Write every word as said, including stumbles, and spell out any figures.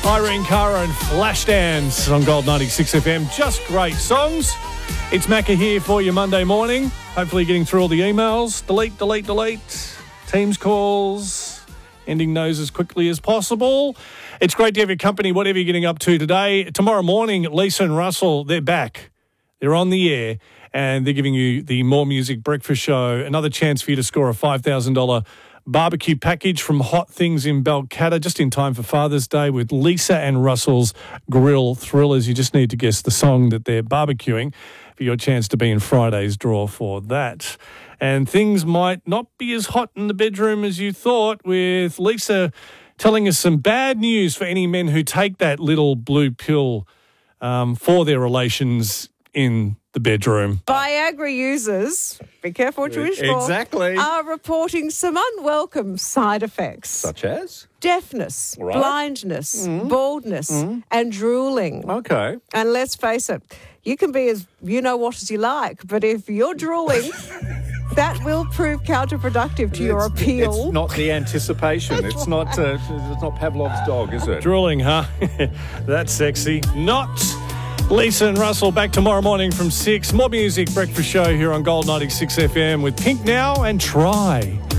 Irene Cara and Flashdance on Gold ninety-six F M. Just great songs. It's Macca here for you Monday morning. Hopefully getting through all the emails. Delete, delete, delete. Teams calls. Ending those as quickly as possible. It's great to have your company, whatever you're getting up to today. Tomorrow morning, Lisa and Russell, they're back. They're on the air and they're giving you the More Music Breakfast Show. Another chance for you to score a five thousand dollars barbecue package from Hot Things in Balcatta, just in time for Father's Day with Lisa and Russell's Grill Thrillers. You just need to guess the song that they're barbecuing for your chance to be in Friday's draw for that. And things might not be as hot in the bedroom as you thought, with Lisa telling us some bad news for any men who take that little blue pill um, for their relations in the bedroom. Viagra users, be careful what you wish for, Exactly. are reporting some unwelcome side effects. Such as? Deafness, Right. blindness, baldness, and drooling. Okay. And let's face it, you can be as you-know-what as you like, but if you're drooling, that will prove counterproductive to your It's- appeal. It's not the anticipation. It's not uh, it's not Pavlov's dog, is it? Drooling, huh? That's sexy. Not. Lisa and Russell back tomorrow morning from six. More Music Breakfast Show here on Gold ninety-six F M with Pink Now and Try.